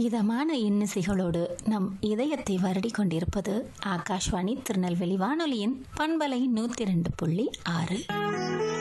இதமான இன்னிசைகளோடு நம் இதயத்தை வருடி கொண்டிருப்பது ஆகாஷ்வாணி திருநெல்வேலி வானொலியின் பண்பலை 102.6.